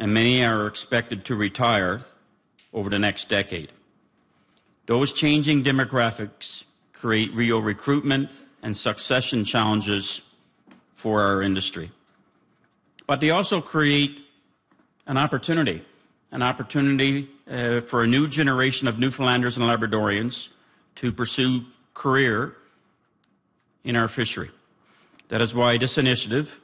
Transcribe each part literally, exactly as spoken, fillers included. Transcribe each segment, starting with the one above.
and many are expected to retire over the next decade. Those changing demographics create real recruitment and succession challenges for our industry. But they also create an opportunity, an opportunity uh, for a new generation of Newfoundlanders and Labradorians to pursue career in our fishery. That is why this initiative,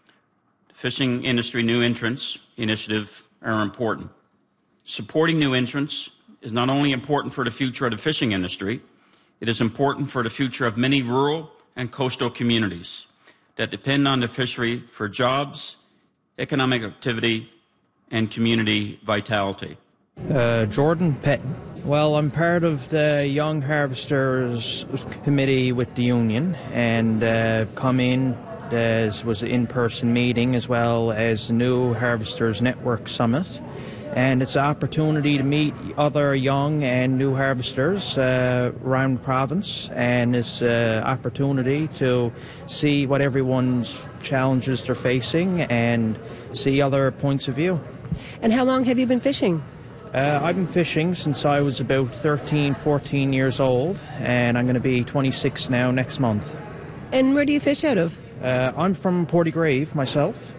the Fishing Industry New Entrants Initiative, are important. Supporting new entrants is not only important for the future of the fishing industry, it is important for the future of many rural and coastal communities that depend on the fishery for jobs, economic activity, and community vitality. Uh, Jordan Petton. Well, I'm part of the Young Harvesters Committee with the union, and uh, come in. There was an in-person meeting as well as the New Harvesters Network Summit, and it's an opportunity to meet other young and new harvesters uh, around the province, and it's an opportunity to see what everyone's challenges they're facing and see other points of view. And how long have you been fishing? Uh, I've been fishing since I was about thirteen, fourteen years old, and I'm going to be twenty-six now next month. And where do you fish out of? Uh, I'm from Portagrave myself.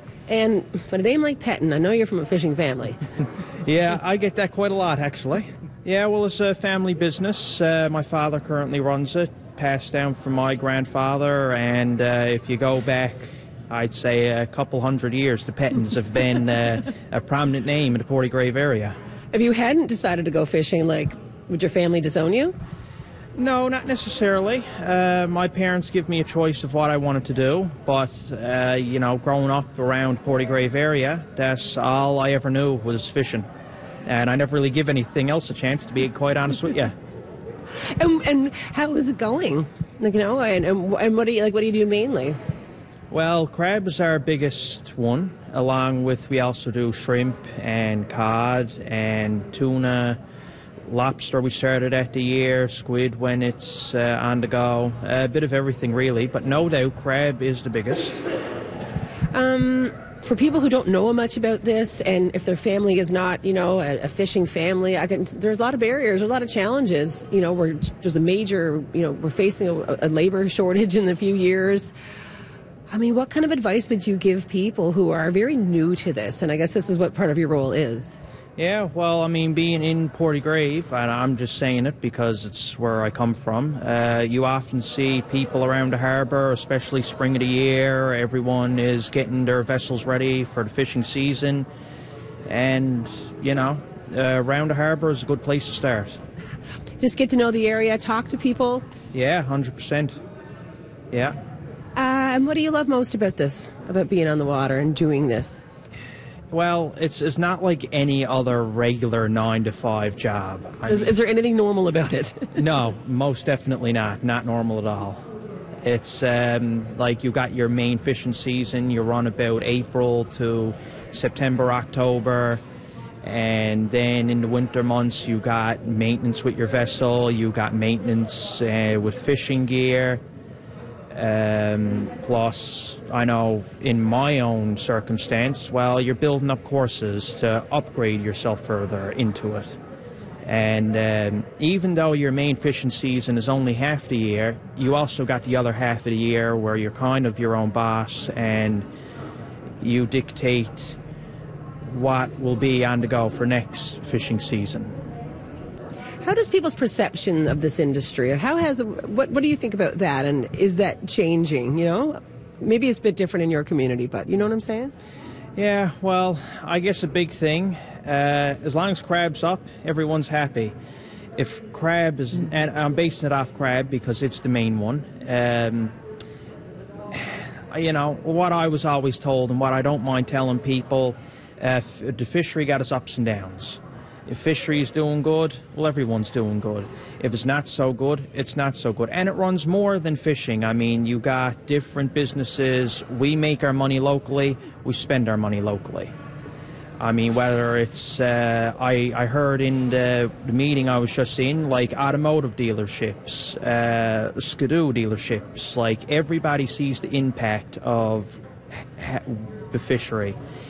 And for a name like Petton, I know you're from a fishing family. Yeah, I get that quite a lot, actually. Yeah, well, it's a family business. Uh, my father currently runs it, passed down from my grandfather, and uh, if you go back, I'd say a couple hundred years, the Pettons have been uh, a prominent name in the Portagrave area. If you hadn't decided to go fishing, like, would your family disown you? No, not necessarily. Uh, my parents give me a choice of what I wanted to do, but, uh, you know, growing up around Portagrave area, that's all I ever knew was fishing. And I never really give anything else a chance, to be quite honest with you. And, and how is it going? Like, you know, and, and what do you, like, what do you do mainly? Well, crab is our biggest one, along with we also do shrimp and cod and tuna. Lobster we started at the year, squid when it's uh, on the go, a bit of everything really, but no doubt crab is the biggest. Um, for people who don't know much about this, and if their family is not, you know, a, a fishing family, I can, there's a lot of barriers, a lot of challenges. You know, we're, there's a major, you know, we're facing a, a labor shortage in a few years. I mean, what kind of advice would you give people who are very new to this? And I guess this is what part of your role is. Yeah, well, I mean, being in Portagrave, and I'm just saying it because it's where I come from, uh, you often see people around the harbour, especially spring of the year, everyone is getting their vessels ready for the fishing season, and, you know, uh, around the harbour is a good place to start. Just get to know the area, talk to people? Yeah, one hundred percent. Yeah. Uh, and what do you love most about this, about being on the water and doing this? Well, it's it's not like any other regular nine to five job. Is, is there anything normal about it? No, most definitely not. Not normal at all. It's um, like you got your main fishing season. You run about April to September, October, and then in the winter months you got maintenance with your vessel. You got maintenance uh, with fishing gear. Um, plus, I know in my own circumstance, well, you're building up courses to upgrade yourself further into it. And um, even though your main fishing season is only half the year, you also got the other half of the year where you're kind of your own boss and you dictate what will be on the go for next fishing season. How does people's perception of this industry, how has, what, what do you think about that, and is that changing, you know? Maybe it's a bit different in your community, but you know what I'm saying? Yeah, well, I guess a big thing, uh, as long as crab's up, everyone's happy. If crab is, and I'm basing it off crab because it's the main one, um, you know, what I was always told and what I don't mind telling people, uh, the fishery got its ups and downs. If fishery is doing good, well, everyone's doing good. If it's not so good, it's not so good. And it runs more than fishing. I mean, you got different businesses. We make our money locally. We spend our money locally. I mean, whether it's, uh, I, I heard in the, the meeting I was just in, like automotive dealerships, uh, skidoo dealerships, like everybody sees the impact of ha- the fishery.